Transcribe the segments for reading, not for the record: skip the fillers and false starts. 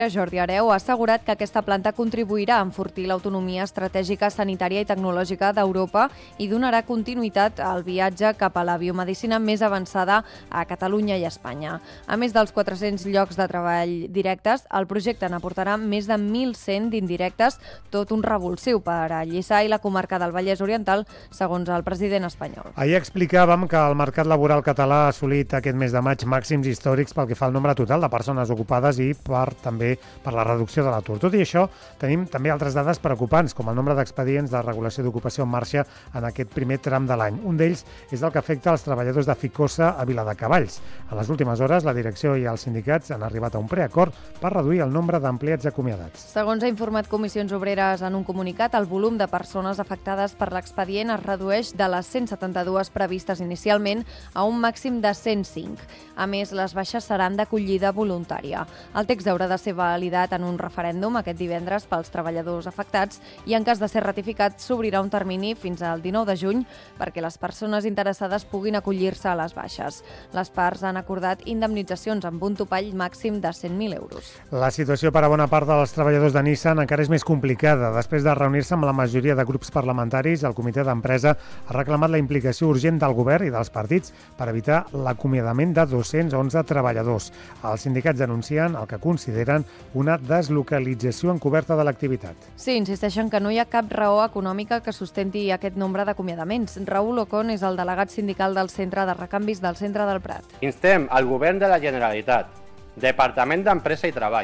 Jordi Hereu ha assegurat que aquesta planta contribuirà a enfortir l'autonomia estratègica sanitària i tecnològica d'Europa i donarà continuïtat al viatge cap a la biomedicina més avançada a Catalunya i Espanya. A més dels 400 llocs de treball directes, el projecte n'aportarà més de 1.100 d'indirectes, tot un revulsiu per a Lliçà i la comarca del Vallès Oriental, segons el president espanyol. Ahir explicàvem que el mercat laboral català ha assolit aquest mes de maig màxims històrics pel que fa al nombre total de persones ocupades i també per la reducció de l'atur. Tot i això, tenim també altres dades preocupants, com el nombre d'expedients de regulació d'ocupació en marxa en aquest primer tram de l'any. Un d'ells és el que afecta als treballadors de Ficosa a Viladecavalls. En les últimes hores, la direcció i els sindicats han arribat a un preacord per reduir el nombre d'empleats acomiadats. Segons ha informat Comissions Obreres en un comunicat, el volum de persones afectades per l'expedient es redueix de les 172 previstes inicialment a un màxim de 105. A més, les baixes seran d'acollida voluntària. El text haurà de ser validat en un referèndum aquest divendres pels treballadors afectats i en cas de ser ratificat s'obrirà un termini fins al 19 de juny perquè les persones interessades puguin acollir-se a les baixes. Les parts han acordat indemnitzacions amb un topall màxim de 100.000 euros. La situació per a bona part dels treballadors de Nissan encara és més complicada. Després de reunir-se amb la majoria de grups parlamentaris, el comitè d'empresa ha reclamat la implicació urgent del govern i dels partits per evitar l'acomiadament de 211 treballadors. Els sindicats denuncien el que consideren una deslocalització encoberta de l'activitat. Sí, insisteixen que no hi ha cap raó econòmica que sustenti aquest nombre d'acomiadaments. Raül Ocon és el delegat sindical del Centre de Recanvis del Centre del Prat. Instem al Govern de la Generalitat, Departament d'Empresa i Treball,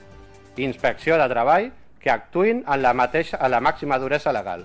Inspecció de Treball, que actuïn en la màxima duresa legal.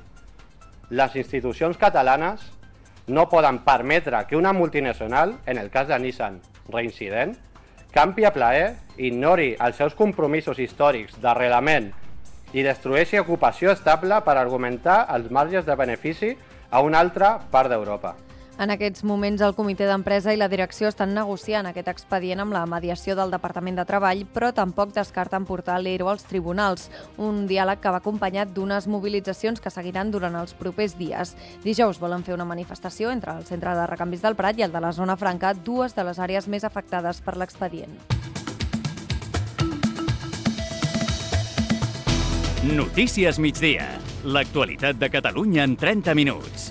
Les institucions catalanes no poden permetre que una multinacional, en el cas de Nissan, reincident, campi a plaer, ignori els seus compromisos històrics d'arrelament i destrueixi ocupació estable per argumentar els marges de benefici a una altra part d'Europa. En aquests moments, el comitè d'empresa i la direcció estan negociant aquest expedient amb la mediació del Departament de Treball, però tampoc descarten portar l'ERO als tribunals, un diàleg que va acompanyat d'unes mobilitzacions que seguiran durant els propers dies. Dijous volen fer una manifestació entre el Centre de Recanvis del Prat i el de la Zona Franca, dues de les àrees més afectades per l'expedient. Notícies migdia. L'actualitat de Catalunya en 30 minuts.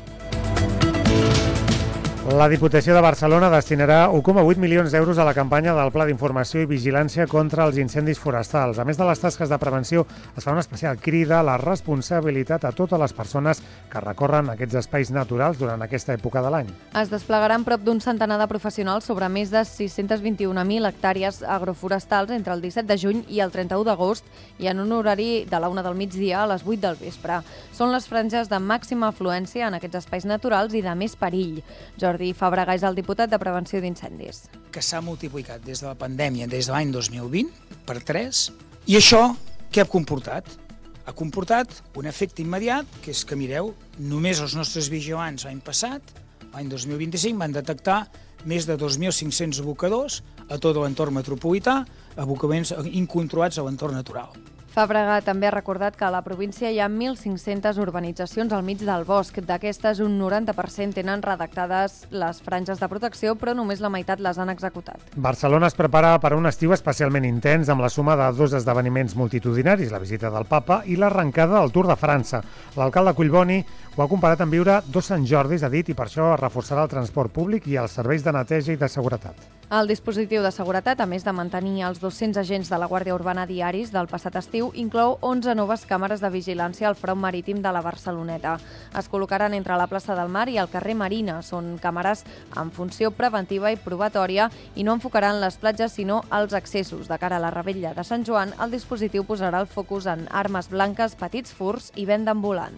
La Diputació de Barcelona destinarà 1,8 milions d'euros a la campanya del Pla d'Informació i Vigilància contra els incendis forestals. A més de les tasques de prevenció, es fa una especial crida a la responsabilitat a totes les persones que recorren aquests espais naturals durant aquesta època de l'any. Es desplegaran prop d'un centenar de professionals sobre més de 621.000 hectàrees agroforestals entre el 17 de juny i el 31 d'agost i en un horari de la 1 del migdia a les 8 del vespre. Són les franges de màxima afluència en aquests espais naturals i de més perill. Jordi Fabregat és el diputat de Prevenció d'Incendis. Que s'ha multiplicat des de la pandèmia, des de l'any 2020, per 3, i això què ha comportat? Ha comportat un efecte immediat, que és que, mireu, només els nostres vigilants l'any passat, l'any 2025, van detectar més de 2.500 abocadors a tot l'entorn metropolità, abocaments incontrolats a l'entorn natural. Fabregat també ha recordat que a la província hi ha 1.500 urbanitzacions al mig del bosc. D'aquestes, un 90% tenen redactades les franges de protecció, però només la meitat les han executat. Barcelona es prepara per a un estiu especialment intens amb la suma de dos esdeveniments multitudinaris, la visita del papa i l'arrencada del Tour de França. L'alcalde Collboni ho ha comparat amb viure dos Sant Jordis, ha dit, i per això es reforçarà el transport públic i els serveis de neteja i de seguretat. El dispositiu de seguretat, a més de mantenir els 200 agents de la Guàrdia Urbana diaris del passat estiu, inclou 11 noves càmeres de vigilància al front marítim de la Barceloneta. Es col·locaran entre la plaça del Mar i el carrer Marina. Són càmeres amb funció preventiva i probatòria i no enfocaran les platges sinó els accessos. De cara a la revetlla de Sant Joan, el dispositiu posarà el focus en armes blanques, petits furts i venda ambulant.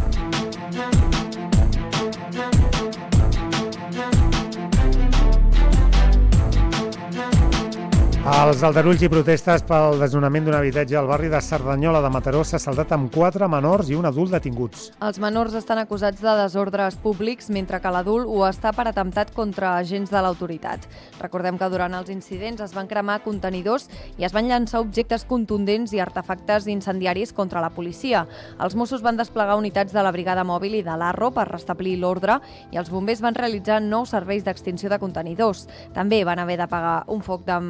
Els aldarulls i protestes pel desnonament d'un habitatge al barri de Cerdanyola de Mataró s'ha saldat amb 4 menors i un adult detinguts. Els menors estan acusats de desordres públics, mentre que l'adult ho està per atemptat contra agents de l'autoritat. Recordem que durant els incidents es van cremar contenidors i es van llançar objectes contundents i artefactes incendiaris contra la policia. Els Mossos van desplegar unitats de la Brigada Mòbil i de l'Arro per restablir l'ordre i els bombers van realitzar nous serveis d'extinció de contenidors. També van haver d'apagar un foc de matolls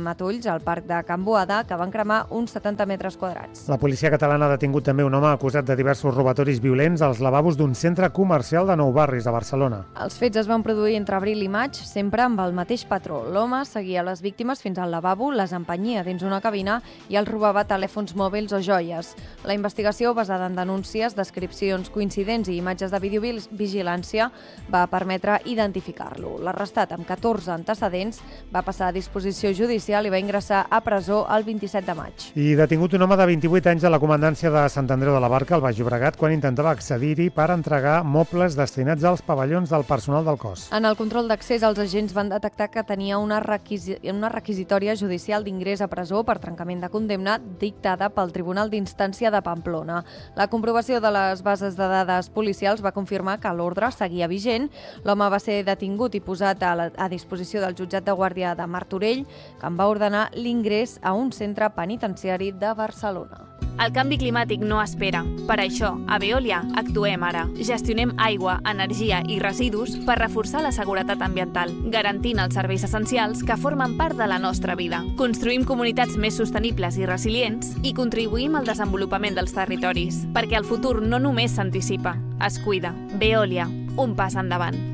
al parc de Can Boada, que van cremar uns 70 metres quadrats. La policia catalana ha detingut també un home acusat de diversos robatoris violents als lavabos d'un centre comercial de Nou Barris, a Barcelona. Els fets es van produir entre abril i maig, sempre amb el mateix patró. L'home seguia les víctimes fins al lavabo, les empenyia dins una cabina i els robava telèfons mòbils o joies. La investigació, basada en denúncies, descripcions coincidents i imatges de videovigilància, va permetre identificar-lo. L'arrestat, amb 14 antecedents, va passar a disposició judicial i va ingressar a presó el 27 de maig. I detingut un home de 28 anys a la comandància de Sant Andreu de la Barca, al Baix Llobregat, quan intentava accedir-hi per entregar mobles destinats als pavellons del personal del cos. En el control d'accés, els agents van detectar que tenia una requisitòria judicial d'ingrés a presó per trencament de condemna dictada pel Tribunal d'Instància de Pamplona. La comprovació de les bases de dades policials va confirmar que l'ordre seguia vigent. L'home va ser detingut i posat a disposició del jutjat de guàrdia de Martorell, que en va ordenar l'ingrés a un centre penitenciari de Barcelona. El canvi climàtic no espera. Per això, a Veolia actuem ara. Gestionem aigua, energia i residus per reforçar la seguretat ambiental, garantint els serveis essencials que formen part de la nostra vida. Construïm comunitats més sostenibles i resilients i contribuïm al desenvolupament dels territoris, perquè el futur no només s'anticipa, es cuida. Veolia, un pas endavant.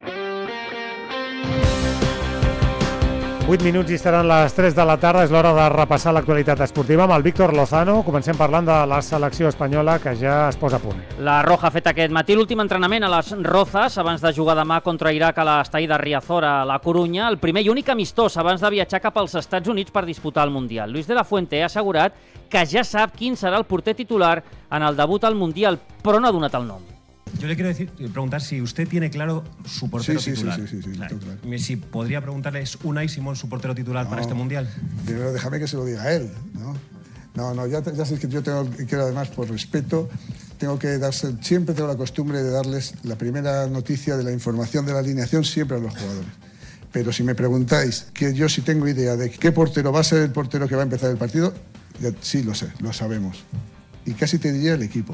8 minuts i estaran les 3 de la tarda. És l'hora de repassar l'actualitat esportiva amb el Víctor Lozano. Comencem parlant de la selecció espanyola, que ja es posa a punt. La Roja ha fet aquest matí l'últim entrenament a les Rozas abans de jugar demà contra Iraq a l'estadi de Riazor a la Corunya, el primer i únic amistós abans de viatjar cap als Estats Units per disputar el Mundial. Luis de la Fuente ha assegurat que ja sap quin serà el porter titular en el debut al Mundial, però no ha donat el nom. Yo le quiero preguntar si usted tiene claro su portero titular. Sí, claro. Si podría preguntarle, ¿es Unai Simón su portero titular para este Mundial? Primero déjame que se lo diga a él, ¿no? Ya sé que yo quiero además, por respeto, siempre tengo la costumbre de darles la primera noticia de la información de la alineación siempre a los jugadores. Pero si me preguntáis, que yo sí tengo idea de qué portero va a ser el portero que va a empezar el partido, sí lo sé, lo sabemos. Y casi te diría el equipo.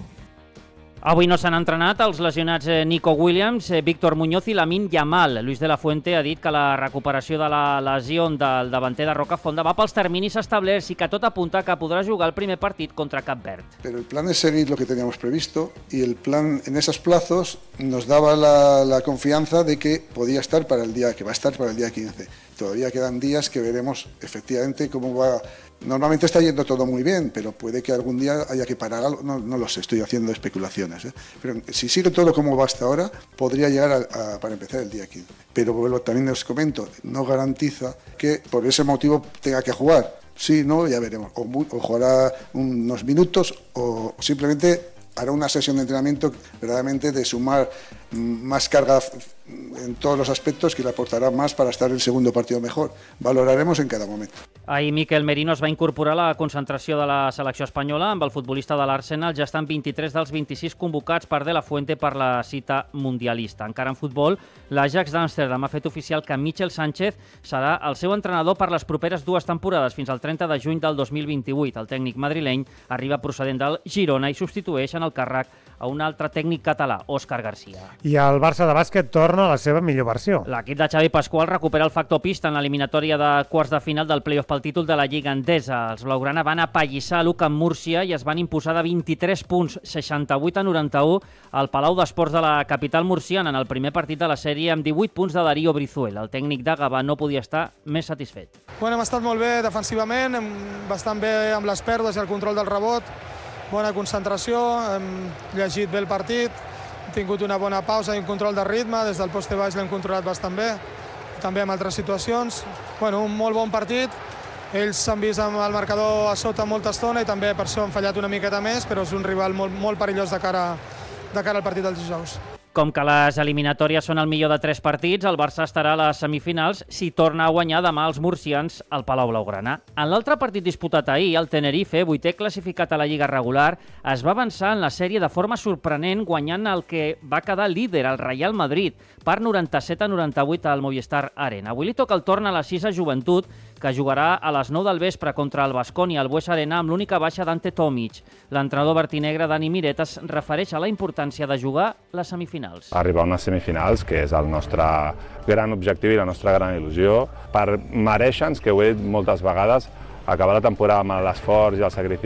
Avui no s'han entrenat els lesionats Nico Williams, Víctor Muñoz i Lamine Yamal. Luis de la Fuente ha dit que la recuperació de la lesió del davanter de Rocafonda va pels terminis establerts i que tot apunta que podrà jugar el primer partit contra Cap Verd. Pero el plan es seguir lo que teníamos previsto y el plan en esos plazos nos daba la confianza de que podía estar para el día, que va a estar para el día 15. Todavía quedan días que veremos efectivamente cómo va. Normalmente está yendo todo muy bien, pero puede que algún día haya que parar algo, no lo sé, estoy haciendo especulaciones. Pero si sigue todo como va hasta ahora, podría llegar para empezar el día 15. Pero también os comento, no garantiza que por ese motivo tenga que jugar. Sí, no, ya veremos. O jugará unos minutos o simplemente hará una sesión de entrenamiento verdaderamente de sumar más carga en todos los aspectos que le aportará más para estar en el segundo partido mejor. Valoraremos en cada momento. Ahir Miquel Merino es va incorporar a la concentració de la selecció espanyola amb el futbolista de l'Arsenal. Ja estan 23 dels 26 convocats per De la Fuente per la cita mundialista. Encara en futbol, l'Ajax d'Amsterdam ha fet oficial que Michel Sánchez serà el seu entrenador per les properes 2 temporades, fins al 30 de juny del 2028. El tècnic madrileny arriba procedent del Girona i substitueix en el càrrec a un altre tècnic català, Òscar Garcia. I el Barça de bàsquet torna a la seva millor versió. L'equip de Xavi Pasqual recupera el factor pista en l'eliminatòria de quarts de final del play-off pel títol de la Lliga Endesa. Els blaugrana van apallissar l'UCAM Múrcia i es van imposar de 23 punts, 68 a 91, al Palau d'Esports de la capital murciana en el primer partit de la sèrie amb 18 punts de Darío Brizuela. El tècnic de Gavà no podia estar més satisfet. Hem estat molt bé defensivament, bastant bé amb les pèrdues i el control del rebot, bona concentració, hem llegit bé el partit, hem tingut una bona pausa i un control de ritme, des del poste baix l'hem controlat bastant bé, també en altres situacions. Un molt bon partit, ells s'han vist amb el marcador a sota molta estona i també per això han fallat una miqueta més, però és un rival molt perillós de cara al partit dels dijous. Com que les eliminatòries són el millor de 3 partits, el Barça estarà a les semifinals si torna a guanyar demà els murcians al Palau Blaugrana. En l'altre partit disputat ahir, el Tenerife, 8è classificat a la Lliga regular, es va avançar en la sèrie de forma sorprenent guanyant el que va quedar líder, el Real Madrid, per 97 a 98 al Movistar Arena. Avui li toca el torn a la 6 a Joventut, que jugarà a les 9 del vespre contra el Baskonia al Bues Arena amb l'única baixa d'Ante Tomic. L'entrenador bertinegre Dani Miret es refereix a la importància de jugar les semifinals. Arribar a unes semifinals, que és el nostre gran objectiu i la nostra gran il·lusió, per mereixer-nos, que ho he dit moltes vegades, acabar la temporada amb l'esforç i el sacrifici